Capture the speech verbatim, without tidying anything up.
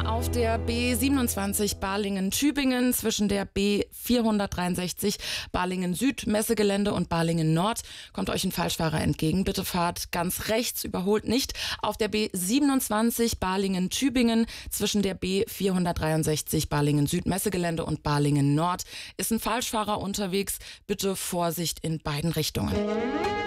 auf der B siebenundzwanzig Balingen-Tübingen zwischen der B vierhundertdreiundsechzig Balingen-Süd Messegelände und Balingen-Nord kommt euch ein Falschfahrer entgegen. Bitte fahrt ganz rechts, überholt nicht. Auf der B siebenundzwanzig Balingen-Tübingen zwischen der B vierhundertdreiundsechzig Balingen-Süd Messegelände und Balingen-Nord ist ein Falschfahrer unterwegs. Bitte Vorsicht in beiden Richtungen.